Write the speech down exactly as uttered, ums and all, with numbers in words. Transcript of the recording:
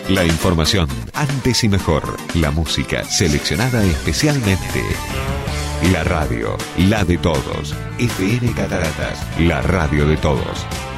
La información antes y mejor. La música seleccionada especialmente. La radio, la de todos. F M Cataratas, la radio de todos.